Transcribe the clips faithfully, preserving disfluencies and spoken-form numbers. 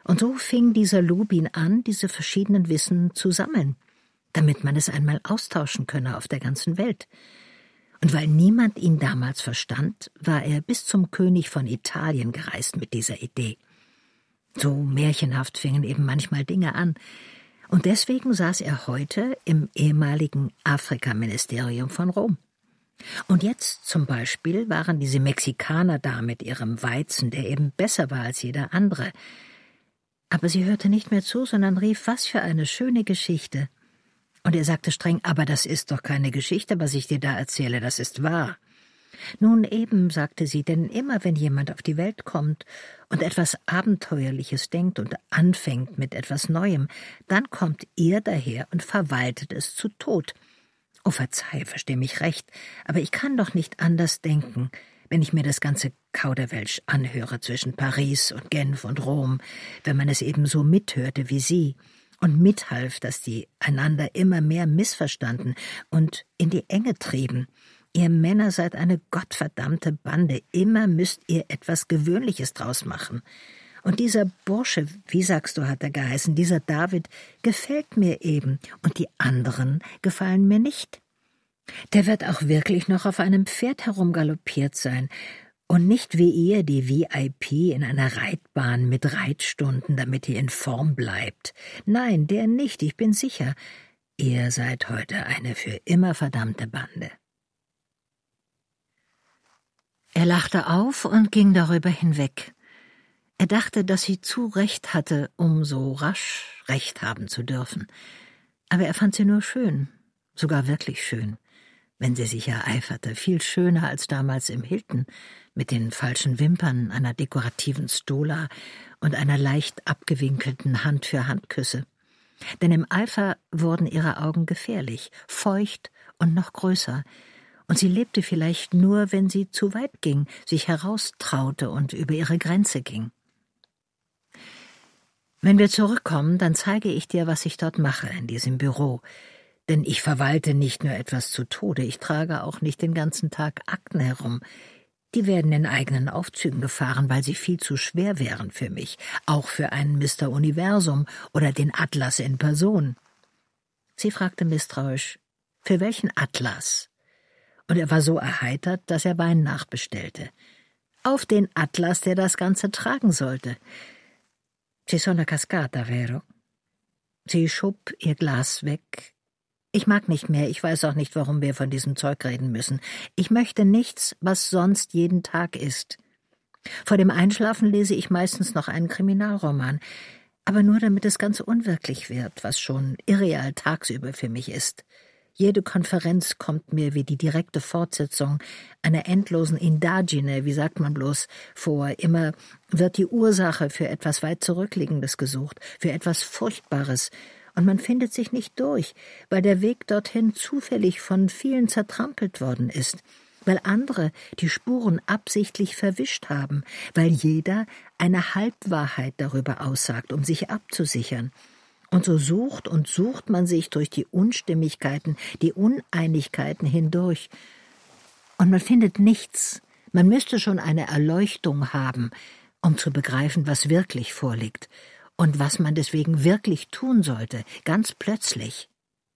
Und so fing dieser Lubin an, diese verschiedenen Wissen zu sammeln, damit man es einmal austauschen könne auf der ganzen Welt. Und weil niemand ihn damals verstand, war er bis zum König von Italien gereist mit dieser Idee. So märchenhaft fingen eben manchmal Dinge an. Und deswegen saß er heute im ehemaligen Afrikaministerium von Rom. Und jetzt zum Beispiel waren diese Mexikaner da mit ihrem Weizen, der eben besser war als jeder andere. Aber sie hörte nicht mehr zu, sondern rief, was für eine schöne Geschichte. Und er sagte streng, aber das ist doch keine Geschichte, was ich dir da erzähle, das ist wahr. Nun eben, sagte sie, denn immer wenn jemand auf die Welt kommt und etwas Abenteuerliches denkt und anfängt mit etwas Neuem, dann kommt ihr daher und verwaltet es zu Tod. Oh, verzeih, versteh mich recht, aber ich kann doch nicht anders denken, wenn ich mir das ganze Kauderwelsch anhöre zwischen Paris und Genf und Rom, wenn man es eben so mithörte wie sie und mithalf, dass die einander immer mehr missverstanden und in die Enge trieben. Ihr Männer seid eine gottverdammte Bande, immer müsst ihr etwas Gewöhnliches draus machen. Und dieser Bursche, wie sagst du, hat er geheißen, dieser David, gefällt mir eben, und die anderen gefallen mir nicht. Der wird auch wirklich noch auf einem Pferd herumgaloppiert sein, und nicht wie ihr, die V I P in einer Reitbahn mit Reitstunden, damit ihr in Form bleibt. Nein, der nicht, ich bin sicher. Ihr seid heute eine für immer verdammte Bande. Er lachte auf und ging darüber hinweg. Er dachte, dass sie zu Recht hatte, um so rasch Recht haben zu dürfen. Aber er fand sie nur schön, sogar wirklich schön, wenn sie sich ereiferte, viel schöner als damals im Hilton, mit den falschen Wimpern, einer dekorativen Stola und einer leicht abgewinkelten Hand-für-Hand-Küsse. Denn im Eifer wurden ihre Augen gefährlich, feucht und noch größer, und sie lebte vielleicht nur, wenn sie zu weit ging, sich heraustraute und über ihre Grenze ging. Wenn wir zurückkommen, dann zeige ich dir, was ich dort mache in diesem Büro, denn ich verwalte nicht nur etwas zu Tode, ich trage auch nicht den ganzen Tag Akten herum. Die werden in eigenen Aufzügen gefahren, weil sie viel zu schwer wären für mich, auch für einen Mister Universum oder den Atlas in Person. Sie fragte misstrauisch, für welchen Atlas? Und er war so erheitert, dass er Wein nachbestellte. Auf den Atlas, der das Ganze tragen sollte. Ci sono cascata, vero? Sie schob ihr Glas weg. Ich mag nicht mehr, ich weiß auch nicht, warum wir von diesem Zeug reden müssen. Ich möchte nichts, was sonst jeden Tag ist. Vor dem Einschlafen lese ich meistens noch einen Kriminalroman, aber nur damit es ganz unwirklich wird, was schon irreal tagsüber für mich ist. Jede Konferenz kommt mir wie die direkte Fortsetzung einer endlosen Indagine, wie sagt man bloß, vor. Immer wird die Ursache für etwas weit Zurückliegendes gesucht, für etwas Furchtbares, und man findet sich nicht durch, weil der Weg dorthin zufällig von vielen zertrampelt worden ist, weil andere die Spuren absichtlich verwischt haben, weil jeder eine Halbwahrheit darüber aussagt, um sich abzusichern. Und so sucht und sucht man sich durch die Unstimmigkeiten, die Uneinigkeiten hindurch. Und man findet nichts. Man müsste schon eine Erleuchtung haben, um zu begreifen, was wirklich vorliegt und was man deswegen wirklich tun sollte, ganz plötzlich.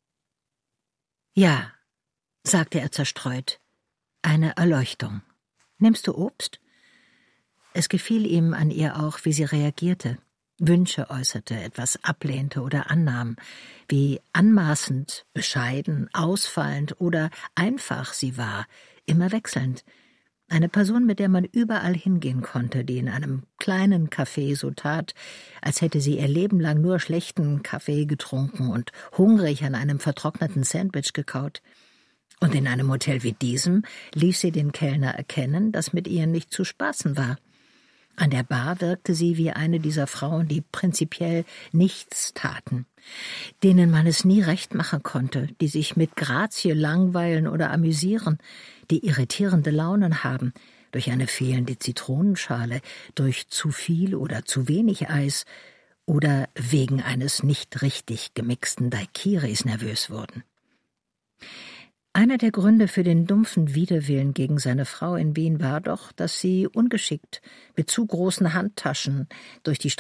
Ja, sagte er zerstreut, eine Erleuchtung. Nimmst du Obst? Es gefiel ihm an ihr auch, wie sie reagierte. Wünsche äußerte, etwas ablehnte oder annahm, wie anmaßend, bescheiden, ausfallend oder einfach sie war, immer wechselnd. Eine Person, mit der man überall hingehen konnte, die in einem kleinen Café so tat, als hätte sie ihr Leben lang nur schlechten Kaffee getrunken und hungrig an einem vertrockneten Sandwich gekaut. Und in einem Hotel wie diesem ließ sie den Kellner erkennen, dass mit ihr nicht zu spaßen war. An der Bar wirkte sie wie eine dieser Frauen, die prinzipiell nichts taten, denen man es nie recht machen konnte, die sich mit Grazie langweilen oder amüsieren, die irritierende Launen haben, durch eine fehlende Zitronenschale, durch zu viel oder zu wenig Eis oder wegen eines nicht richtig gemixten Daiquiris nervös wurden. Einer der Gründe für den dumpfen Widerwillen gegen seine Frau in Wien war doch, dass sie ungeschickt mit zu großen Handtaschen durch die